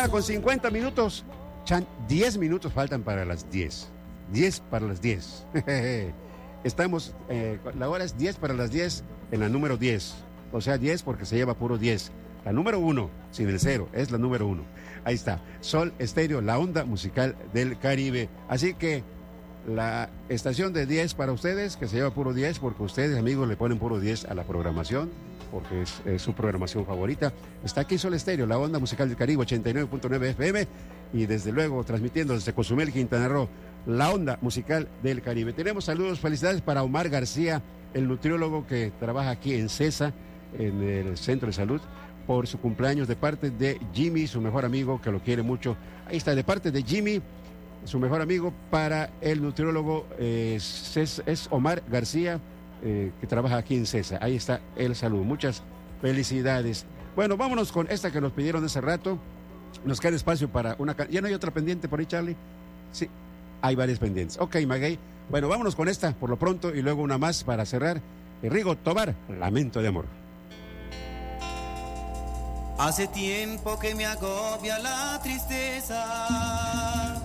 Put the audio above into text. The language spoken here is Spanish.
1:50. Chan, 10 minutos faltan para las 10. 10 para las 10. Estamos, la hora es 10 para las 10 en la número 10. O sea, 10 porque se lleva puro 10. La número 1, sin el 0, es la número 1. Ahí está, Sol Estéreo, la onda musical del Caribe. Así que la estación de 10 para ustedes, que se lleva puro 10, porque ustedes, amigos, le ponen puro 10 a la programación, porque es su programación favorita. Está aquí Sol Estéreo, la onda musical del Caribe, 89.9 FM, y desde luego transmitiendo desde Cozumel, Quintana Roo, la onda musical del Caribe. Tenemos saludos, felicidades para Omar García, el nutriólogo que trabaja aquí en CESA, en el Centro de Salud, por su cumpleaños, de parte de Jimmy, su mejor amigo, que lo quiere mucho. Ahí está, de parte de Jimmy, su mejor amigo, para el nutriólogo, es Omar García, que trabaja aquí en CESA. Ahí está el saludo. Muchas felicidades. Bueno, vámonos con esta que nos pidieron hace rato. Nos queda espacio para una... ¿Ya no hay otra pendiente por ahí, Charlie? Sí, hay varias pendientes. Ok, Maguey. Bueno, vámonos con esta por lo pronto y luego una más para cerrar. Rigo Tobar, Lamento de Amor. Hace tiempo que me agobia la tristeza